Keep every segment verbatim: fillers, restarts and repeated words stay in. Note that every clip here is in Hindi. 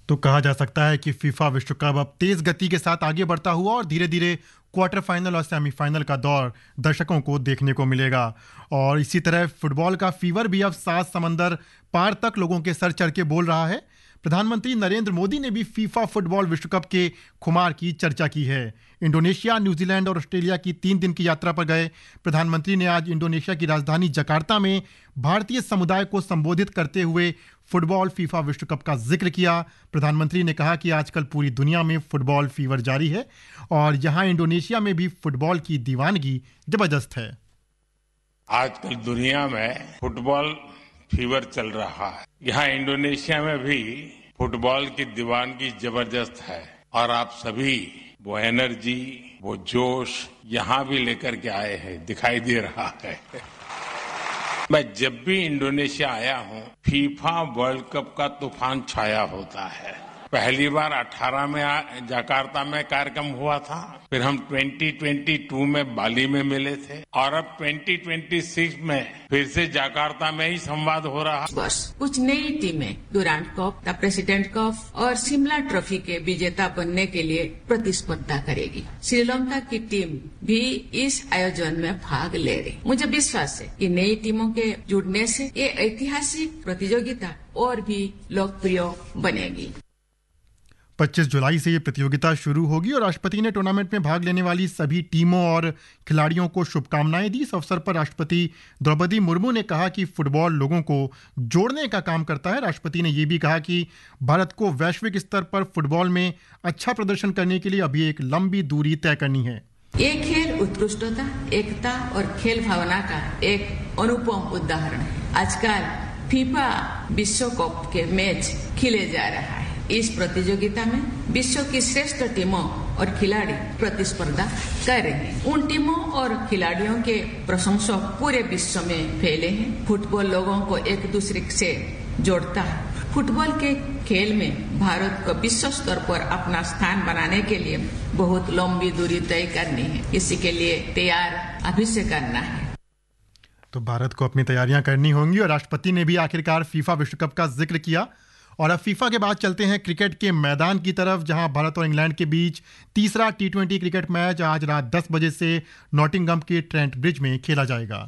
तो कहा जा सकता है कि फीफा विश्व कप अब तेज गति के साथ आगे बढ़ता हुआ और धीरे धीरे क्वार्टर फाइनल और सेमीफाइनल का दौर दर्शकों को देखने को मिलेगा। और इसी तरह फुटबॉल का फीवर भी अब सात समंदर पार तक लोगों के सर चढ़ के बोल रहा है। प्रधानमंत्री नरेंद्र मोदी ने भी फीफा फुटबॉल विश्व कप के खुमार की चर्चा की है। इंडोनेशिया, न्यूजीलैंड और ऑस्ट्रेलिया की तीन दिन की यात्रा पर गए प्रधानमंत्री ने आज इंडोनेशिया की राजधानी जकार्ता में भारतीय समुदाय को संबोधित करते हुए फुटबॉल फीफा विश्व कप का जिक्र किया। प्रधानमंत्री ने कहा कि आजकल पूरी दुनिया में फुटबॉल फीवर जारी है और यहाँ इंडोनेशिया में भी फुटबॉल की दीवानगी जबरदस्त है। आजकल दुनिया में फुटबॉल फीवर चल रहा है, यहाँ इंडोनेशिया में भी फुटबॉल की दीवानगी जबरदस्त है और आप सभी वो एनर्जी, वो जोश यहाँ भी लेकर के आए हैं, दिखाई दे रहा है। मैं जब भी इंडोनेशिया आया हूँ, फीफा वर्ल्ड कप का तूफान छाया होता है। पहली बार अठारह में जकार्ता में कार्यक्रम हुआ था, फिर हम ट्वेंटी ट्वेंटी टू में बाली में मिले थे और अब ट्वेंटी ट्वेंटी सिक्स में फिर से जकार्ता में ही संवाद हो रहा है। बस कुछ नई टीमें Durand cup, the president cup और शिमला ट्रॉफी के विजेता बनने के लिए प्रतिस्पर्धा करेगी। श्रीलंका की टीम भी इस आयोजन में भाग ले रही। मुझे विश्वास है कि नई टीमों के जुड़ने से ये ऐतिहासिक प्रतियोगिता और भी लोकप्रिय बनेगी। पच्चीस जुलाई से ये प्रतियोगिता शुरू होगी और राष्ट्रपति ने टूर्नामेंट में भाग लेने वाली सभी टीमों और खिलाड़ियों को शुभकामनाएं दी। इस अवसर पर राष्ट्रपति द्रौपदी मुर्मू ने कहा कि फुटबॉल लोगों को जोड़ने का काम करता है। राष्ट्रपति ने ये भी कहा कि भारत को वैश्विक स्तर पर फुटबॉल में अच्छा प्रदर्शन करने के लिए अभी एक लंबी दूरी तय करनी है। ये खेल उत्कृष्टता, एकता और खेल भावना का एक अनुपम उदाहरण है। आजकल फीफा विश्व कप के मैच खेले जा रहा है। इस प्रतियोगिता में विश्व की श्रेष्ठ टीमों और खिलाड़ी प्रतिस्पर्धा कर रहे हैं। उन टीमों और खिलाड़ियों के प्रशंसक पूरे विश्व में फैले हैं। फुटबॉल लोगों को एक दूसरे से जोड़ता है। फुटबॉल के खेल में भारत को विश्व स्तर पर अपना स्थान बनाने के लिए बहुत लंबी दूरी तय करनी है। इसी के लिए तैयार अभी से करना है। तो भारत को अपनी तैयारियां करनी होंगी और राष्ट्रपति ने भी आखिरकार फीफा विश्व कप का जिक्र किया। और अब फीफा के बाद चलते हैं क्रिकेट के मैदान की तरफ, जहां भारत और इंग्लैंड के बीच तीसरा टी ट्वेंटी क्रिकेट मैच आज रात दस बजे से नॉटिंघम के ट्रेंट ब्रिज में खेला जाएगा।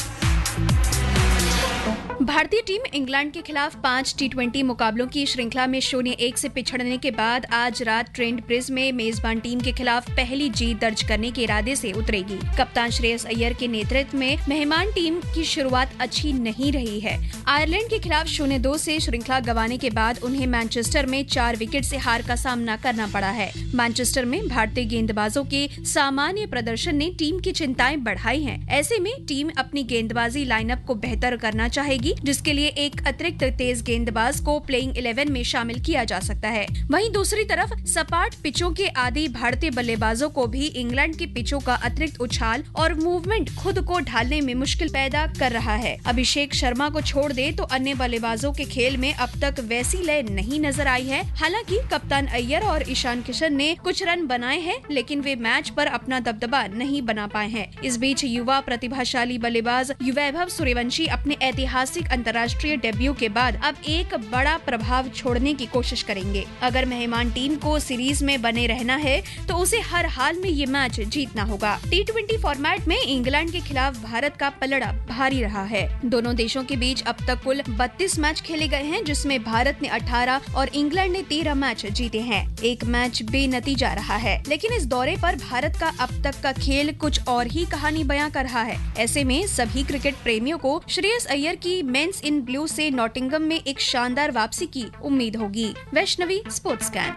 भारतीय टीम इंग्लैंड के खिलाफ पांच टी ट्वेंटी मुकाबलों की श्रृंखला में शून्य एक से पिछड़ने के बाद आज रात ट्रेंट ब्रिज में मेजबान टीम के खिलाफ पहली जीत दर्ज करने के इरादे से उतरेगी। कप्तान श्रेयस अय्यर के नेतृत्व में मेहमान टीम की शुरुआत अच्छी नहीं रही है। आयरलैंड के खिलाफ शून्य दो से श्रृंखला गंवाने के बाद उन्हें मैनचेस्टर में चार विकेट से हार का सामना करना पड़ा है। मैनचेस्टर में भारतीय गेंदबाजों के सामान्य प्रदर्शन ने टीम की चिंताएं बढ़ाई हैं। ऐसे में टीम अपनी गेंदबाजी लाइनअप को बेहतर करना चाहेगी, जिसके लिए एक अतिरिक्त तेज गेंदबाज को प्लेइंग इलेवन में शामिल किया जा सकता है। वहीं दूसरी तरफ सपाट पिचों के आदी भारतीय बल्लेबाजों को भी इंग्लैंड की पिचों का अतिरिक्त उछाल और मूवमेंट खुद को ढालने में मुश्किल पैदा कर रहा है। अभिषेक शर्मा को छोड़ दे तो अन्य बल्लेबाजों के खेल में अब तक वैसी लय नहीं नजर आई है। हालांकि कप्तान अय्यर और ईशान किशन ने कुछ रन बनाए हैं, लेकिन वे मैच पर अपना दबदबा नहीं बना पाए हैं। इस बीच युवा प्रतिभाशाली बल्लेबाज वैभव सूर्यवंशी अपने ऐतिहासिक अंतर्राष्ट्रीय डेब्यू के बाद अब एक बड़ा प्रभाव छोड़ने की कोशिश करेंगे। अगर मेहमान टीम को सीरीज में बने रहना है तो उसे हर हाल में ये मैच जीतना होगा। टी ट्वेंटी फॉर्मेट में इंग्लैंड के खिलाफ भारत का पलड़ा भारी रहा है। दोनों देशों के बीच अब तक कुल बत्तीस मैच खेले गए हैं, जिसमें भारत ने अठारह और इंग्लैंड ने तेरह मैच जीते हैं। एक मैच बेनतीजा रहा है, लेकिन इस दौरे पर भारत का अब तक का खेल कुछ और ही कहानी बयां कर रहा है। ऐसे में सभी क्रिकेट प्रेमियों को श्रेयस अय्यर की मेंस इन ब्लू से नॉटिंघम में एक शानदार वापसी की उम्मीद होगी। Vaishnavi, sports scan.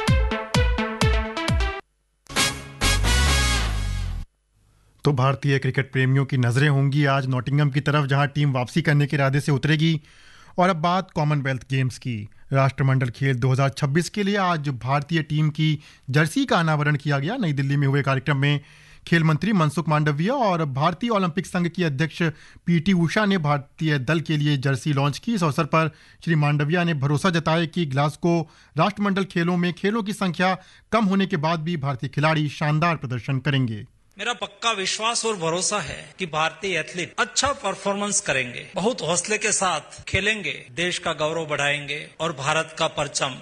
तो भारतीय क्रिकेट प्रेमियों की नजरें होंगी आज नॉटिंघम की तरफ, जहां टीम वापसी करने के इरादे से उतरेगी। और अब बात कॉमनवेल्थ गेम्स की। राष्ट्रमंडल खेल दो हज़ार छब्बीस के लिए आज भारतीय टीम की जर्सी का अनावरण किया गया। नई दिल्ली में हुए कार्यक्रम में खेल मंत्री मनसुख मांडविया और भारतीय ओलंपिक संघ की अध्यक्ष पीटी उषा ने भारतीय दल के लिए जर्सी लॉन्च की। इस अवसर पर श्री मांडविया ने भरोसा जताया कि ग्लासगो राष्ट्रमंडल खेलों में खेलों की संख्या कम होने के बाद भी भारतीय खिलाड़ी शानदार प्रदर्शन करेंगे। मेरा पक्का विश्वास और भरोसा है कि भारतीय एथलीट अच्छा परफॉर्मेंस करेंगे, बहुत हौसले के साथ खेलेंगे, देश का गौरव बढ़ाएंगे और भारत का परचम